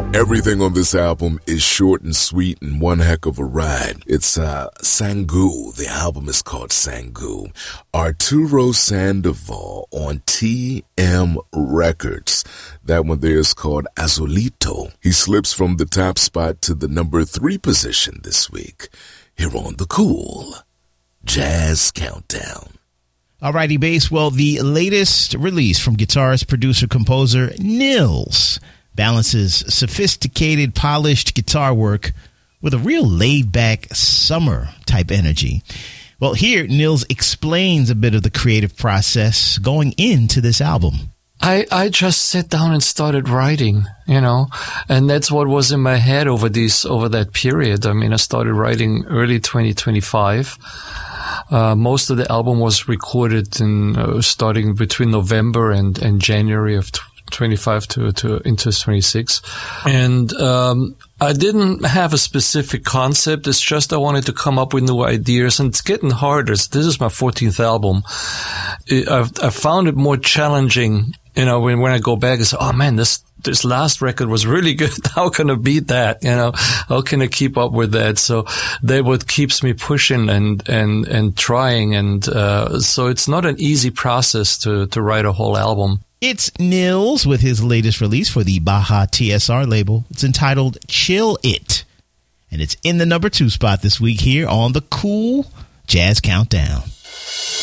Everything on this album is short and sweet and one heck of a ride. It's Sangu. The album is called Sangu. Arturo Sandoval on TM Records. That one there is called Azulito. He slips from the top spot to the number 3 position this week. Here on the Cool Jazz Countdown. Alrighty, bass. Well, the latest release from guitarist, producer, composer Nils balances sophisticated, polished guitar work with a real laid-back summer-type energy. Well, here, Nils explains a bit of the creative process going into this album. I just sat down and started writing, and that's what was in my head over that period. I mean, I started writing early 2025. Most of the album was recorded starting between November and January of 25 to into 26. And I didn't have a specific concept. It's just I wanted to come up with new ideas, and it's getting harder. This is my 14th album. I found it more challenging, when I go back and say, oh man, this last record was really good. How can I beat that? How can I keep up with that? So that what keeps me pushing and trying. And so it's not an easy process to write a whole album. It's Nils with his latest release for the Baja TSR label. It's entitled Chill It, and it's in the number 2 spot this week here on the Cool Jazz Countdown.